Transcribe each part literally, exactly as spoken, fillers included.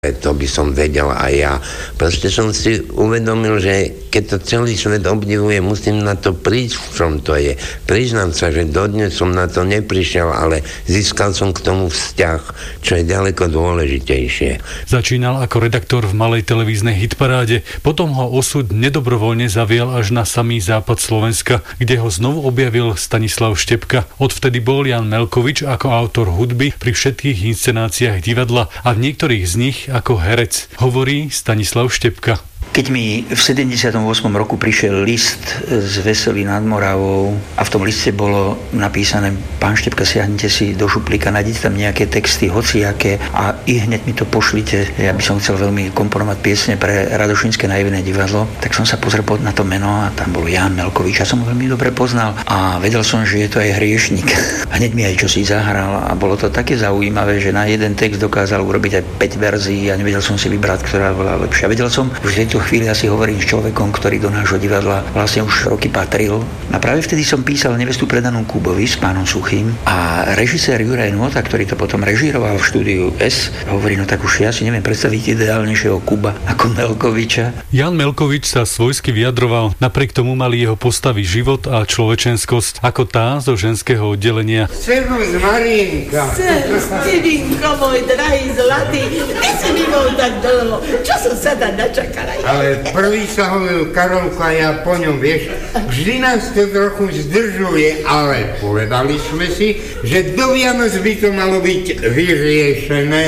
To by som vedel aj ja. Proste som si uvedomil, že keď to celý svet obdivuje, musím na to prísť, v čom to je. Priznám sa, že dodnes som na to neprišiel, ale získal som k tomu vzťah, čo je ďaleko dôležitejšie. Začínal ako redaktor v malej televíznej hitparáde, potom ho osud nedobrovoľne zavial až na samý západ Slovenska, kde ho znovu objavil Stanislav Štepka. Odvtedy bol Ján Melkovič ako autor hudby pri všetkých inscenáciách divadla a v niektorých z nich ako herec, hovorí Stanislav Štepka. Keď mi v sedemdesiatom ôsmom roku prišiel list z Veselí nad Moravou a v tom liste bolo napísané: pán Štepka, siahnite si do šuplíka, nájdete tam nejaké texty, hociaké, a i hneď mi to pošlite. Ja by som chcel veľmi komponovať piesne pre Radošínske naivné divadlo. Tak som sa pozrel na to meno a tam bol Ján Melkovič. Ja som ho veľmi dobre poznal a vedel som, že je to aj hriešnik. A hneď mi aj čosi zahral a bolo to také zaujímavé, že na jeden text dokázal urobiť aj päť verzií a nevedel som si vybrať, ktorá bola lepšia. Vedel som, že v chvíli ja si hovorím s človekom, ktorý do nášho divadla vlastne už roky patril. A práve vtedy som písal Nevestu predanú Kubovi s pánom Suchým a režisér Juraj Nôta, ktorý to potom režíroval v štúdiu S, hovorí: no tak už ja si neviem predstaviť ideálnejšieho Kuba ako Melkoviča. Ján Melkovič sa svojsky vyjadroval, napriek tomu mali jeho postavy život a človečenskosť, ako tá zo ženského oddelenia. Servus Marienka. Servus, Stevinko, môj drahý zlatý, ty si mi bol tak dlho, čo som sa tam načakala. Ale prvý sa hovoril Karolko a ja po ňom, vieš, vždy nás to trochu zdržuje, ale povedali sme si, že do Vianoc by to malo byť vyriešené.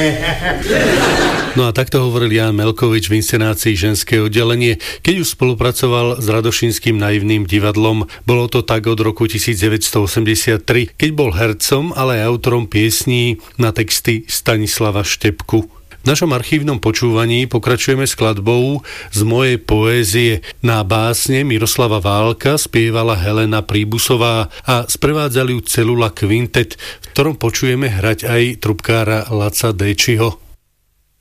No a takto hovoril Ján Melkovič v inscenácii Ženské oddelenie, keď už spolupracoval s Radošínskym naivným divadlom. Bolo to tak od roku devätnásťstoosemdesiattri, keď bol hercom, ale aj autorom piesní na texty Stanislava Štepku. V našom archívnom počúvaní pokračujeme skladbou z mojej poézie. Na básne Miroslava Válka spievala Helena Príbusová a sprevádzali ju Celula Quintet, v ktorom počujeme hrať aj trubkára Laca Déčiho.